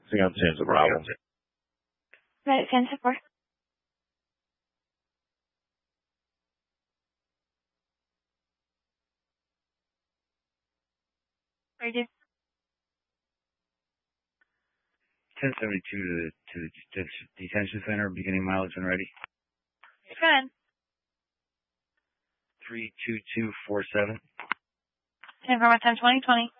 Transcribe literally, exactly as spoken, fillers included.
Señor James Bravo. Right, ten to four. Ready. ten seventy-two to the, to the detention center, beginning mileage and ready. Go ahead. three two two four seven. Ten for my ten twenty twenty.